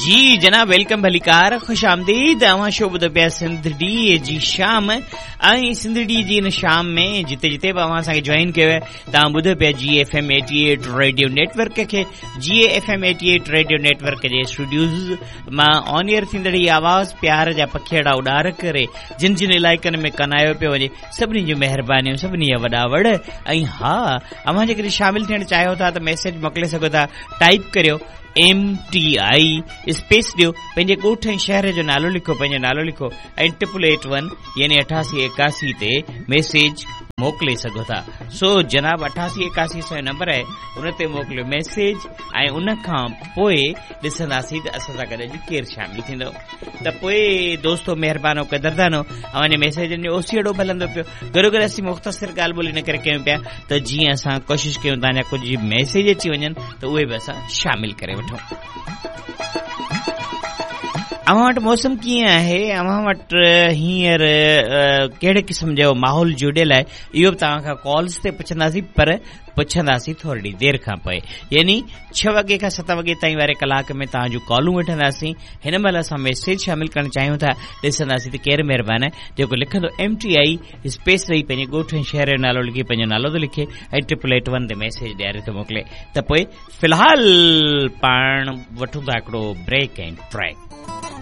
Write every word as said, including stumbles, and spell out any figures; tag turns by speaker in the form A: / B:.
A: जी जनाब, वेलकम भलीकार, खुश आमदीद। अवां शो ॿुधो पिया सिंधड़ी जी शाम, ऐं सिंधड़ी जी इन शाम में जिते जिते बि अवां असांखे जॉइन कयो आहे, तव्हां ॿुधो पिया जी F M eighty at radio network खे। जी F M eighty at radio network J Studios मां ऑन एयर थींदड़ी आवाज़ प्यार जा पखिड़ा उॾार करे जिन जिन इलाइक़नि में कनायो पियो वञे, सभिनी जूं महिरबानियूं, सभिनी जा वॾा वड़। ऐं हा, अवां जेकॾहिं शामिल थियणु चाहियो था त मैसेज मोकिले सघो था, टाइप करियो एम टी आई स्पेस ॾियो, पंहिंजे ॻोठ ऐं शहर जो नालो लिखो, पंहिंजो नालो लिखो ऐं ट्रिपल एट वन यानी अठासी एकासी ते मैसेज मोकिले सघो था। सो जनाब, अठासी एकासी सौ नंबर आहे, उन ते मोकिलियो मैसेज, ऐं उन खां पोइ ॾिसंदासीं त असां सां गॾु केरु शामिल थींदो। त पोइ दोस्तो महिरबानो क़दरदानो, अवां मैसेजनि जो ओसियड़ो हलंदो पियो। गॾो गॾु असीं मुख़्तसिर ॻाल्हि ॿोली न करे कयूं पिया त जीअं असां कोशिशि कयूं तव्हांजा कुझु मैसेज अची वञनि त उहे बि असां शामिल करे वठूं। अवां वटि मौसम कीअं आहे, अवां वटि हींअर कहिड़े क़िस्म जो माहौल जुड़ियल आहे, इहो बि तव्हां खां कॉल्स ते पुछंदासीं, पर पुछंदासीं थोरी देरि खां पोइ, यानी छह वॻे खां सत वॻे ताईं वारे कलाक में तव्हां जूं कॉलूं वठंदासीं। हिन महिल असां मैसेज शामिल करणु चाहियूं था, ॾिसंदासीं त केरु महिरबानी आहे जेको लिखंदो एम टी आई स्पेस ॾेई पंहिंजे ॻोठ ऐं शहर जो नालो लिखी पंहिंजो नालो थो लिखे ऐं ट्रिपल एट वन ते मैसेज ॾियारे थो मोकिले। त पोइ फ़िलहाल पाण वठूं था हिकिड़ो ब्रेक एंड ट्रैक।